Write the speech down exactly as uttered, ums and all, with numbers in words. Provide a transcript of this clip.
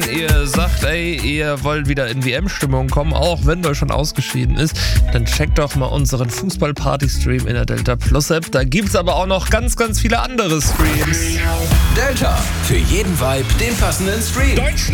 ihr sagt, ey, ihr wollt wieder in W M-Stimmung kommen, auch wenn Deutschland ausgeschieden ist, dann checkt doch mal unseren Fußball-Party-Stream in der Delta Plus App. Da gibt's aber auch noch ganz, ganz viele andere Streams. Delta, für jeden Vibe den passenden Stream. Deutschland!